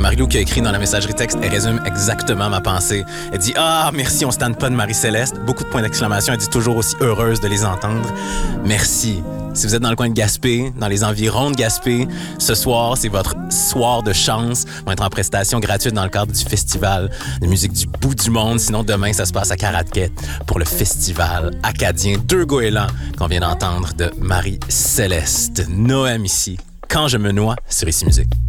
Marie-Lou qui a écrit dans la messagerie texte, elle résume exactement ma pensée. Elle dit « Ah, merci, on ne se tente pas de Marie-Céleste. » Beaucoup de points d'exclamation. Elle dit toujours aussi heureuse de les entendre. Merci. Si vous êtes dans le coin de Gaspé, dans les environs de Gaspé, ce soir, c'est votre soir de chance. Ils vont être en prestation gratuite dans le cadre du festival de musique du bout du monde. Sinon, demain, ça se passe à Caraquet pour le festival acadien Deux Goélands qu'on vient d'entendre de Marie-Céleste. Noam ici, Quand je me noie sur Ici Musique.